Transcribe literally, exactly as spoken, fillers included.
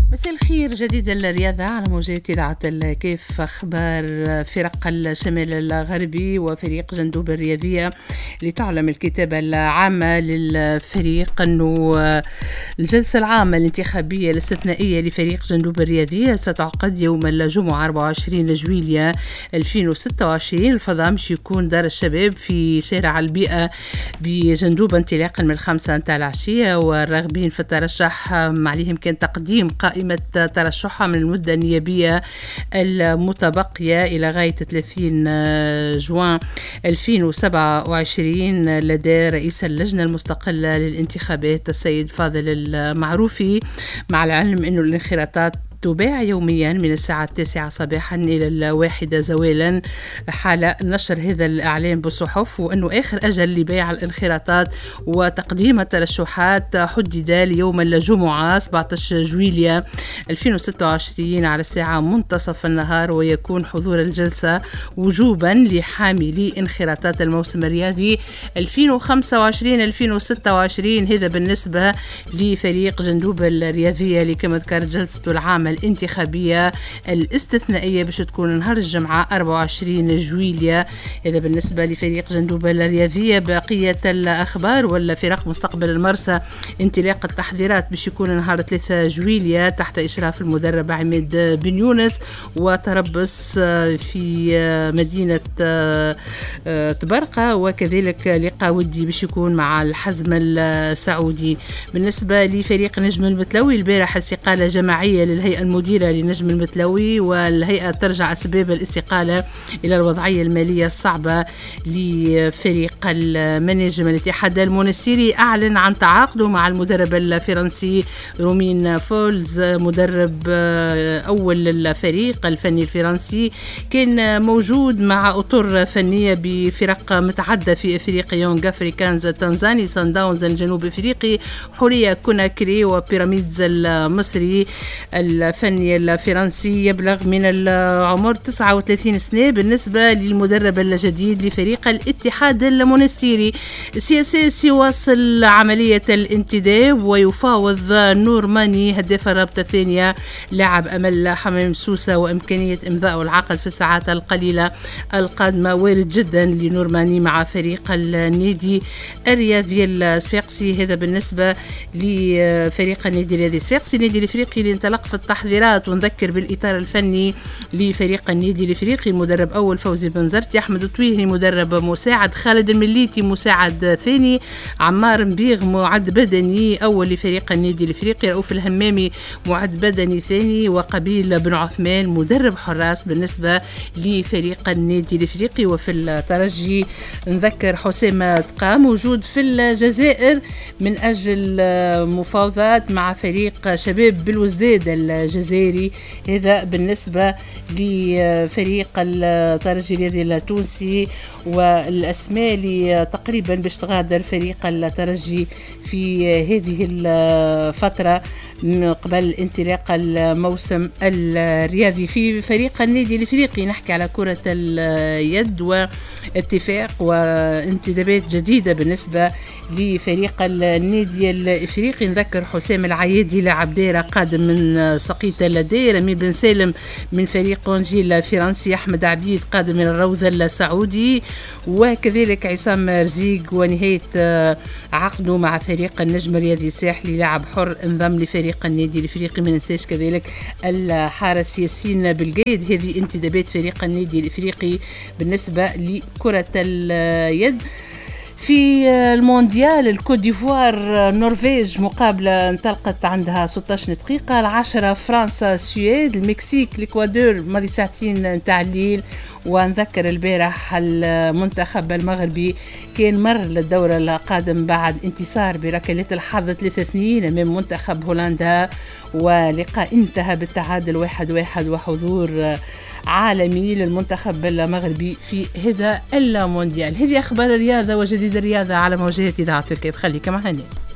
مساء الخير. جديد الرياضة على موجات إذاعة الكيف. أخبار فرق الشمال الغربي وفريق جندوب الرياضية. لتعلم الكتابة العامة للفريق أنه الجلسة العامة الانتخابية الاستثنائية لفريق جندوب الرياضية ستعقد يوم الجمعة أربعة وعشرين جويلية ألفين وستة وعشرين. الفضاء مش يكون دار الشباب في شارع البيئة بجندوب انطلاقا من الخمسة نتاع العشية، والراغبين في الترشح عليهم كان تقديم قائمة ترشحها من المدة النيابية المتبقية إلى غاية ثلاثين جوان ألفين وسبعة وعشرين لدى رئيس اللجنة المستقلة للانتخابات السيد فاضل المعروفي، مع العلم أنه الانخراطات تباع يوميا من الساعة التاسعة صباحا إلى الواحدة زوالا حال نشر هذا الإعلام بالصحف، وأنه آخر أجل لبيع الانخراطات وتقديم الترشحات حدد ليوم الجمعة سبعة عشر جويلية ألفين وستة وعشرين على الساعة منتصف النهار، ويكون حضور الجلسة وجوبا لحاملي انخراطات الموسم الرياضي ألفين وخمسة وعشرين ألفين وستة وعشرين. هذا بالنسبة لفريق جندوب الرياضية اللي كما ذكرت جلسته العامة الانتخابية الاستثنائية باش تكون نهار الجمعة أربعة وعشرين جويلية. هذا بالنسبة لفريق جندوب الرياضية. بقية الأخبار ولا فرق مستقبل المرسى انطلاق التحضيرات باش يكون نهار ثلاثة جويلية تحت إشراف المدرب عماد بن يونس، وتربص في مدينة تبرقة، وكذلك لقاء ودي باش يكون مع الحزم السعودي. بالنسبة لفريق نجم المتلوي البارح استقالة جماعية للهيئة المديرة لنجم المتلوي، والهيئة ترجع أسباب الاستقالة إلى الوضعية المالية الصعبة لفريق المناجم. الاتحاد المونستيري أعلن عن تعاقده مع المدرب الفرنسي رومين فولز، مدرب أول الفريق الفني الفرنسي، كان موجود مع أطر فنية بفرق متعدة في إفريقيا، يونغ أفريكانز تنزاني، سان داونز الجنوب إفريقي، حورية كوناكري، وبيراميدز المصري. الفني الفرنسي يبلغ من العمر تسعة وثلاثين سنة. بالنسبة للمدرب الجديد لفريق الاتحاد المونستيري، سياسي يواصل عملية الانتداب ويفاوض نورماني هداف الرابطة الثانية لاعب أمل حمام سوسة، وإمكانية إمضاء العقد في الساعات القليلة القادمة وارد جدا لنورماني مع فريق النادي الرياضي الصفاقسي. هذا بالنسبة لفريق النادي الرياضي الصفاقسي. النادي الافريقي اللي انطلق في التحضيرات، ونذكر بالاطار الفني لفريق النادي الافريقي المدرب اول فوزي بن زرتي، احمد الطويهري مدرب مساعد، خالد المليتي مساعد ثاني، عمار مبيغ معد بدني اول لفريق النادي الافريقي، رؤوف الهمامي معد بدني ثاني، وقبيل بن عثمان مدرب حراس بالنسبه لفريق النادي الافريقي. وفي الترجي نذكر حسام تقا موجود في الجزائر من اجل مفاوضات مع فريق شباب بالوزداد الجزائري. هذا بالنسبة لفريق الترجي الرياضي التونسي، والأسماء اللي تقريبا باش تغادر فريق الترجي في هذه الفترة من قبل انطلاق الموسم الرياضي. في فريق النادي الافريقي نحكي على كرة اليد واتفاق وانتدابات جديدة بالنسبة لفريق النادي الافريقي. نذكر حسام العيادي لاعب ديرة قادم من سقيطة لدير، رمي بن سالم من فريق أونجيل الفرنسي، أحمد عبيد قادم من الروضة السعودي، وكذلك عصام رزيق ونهاية عقده مع فريق النجم الرياضي الساحلي لاعب حر انضم لفريق النادي الافريقي. ما ننساش كذلك الحارس ياسين بالقيد. هذه انتدابات فريق النادي الافريقي بالنسبة لكرة اليد. في المونديال الكوت ديفوار النرويج مقابلة انطلقت عندها ستة عشر دقيقة، العشرة فرنسا السويد، المكسيك الإكوادور ماضي ساعتين تاع الليل. ونذكر البارح المنتخب المغربي كان مر للدورة القادم بعد انتصار بركلات الحظ ثلاثة اثنين أمام منتخب هولندا، ولقاء انتهى بالتعادل واحد واحد وحضور عالمي للمنتخب المغربي في هذا المونديال. هذه أخبار الرياضة وجديد الرياضة على موجات إذاعة الكيف. خليك معنا.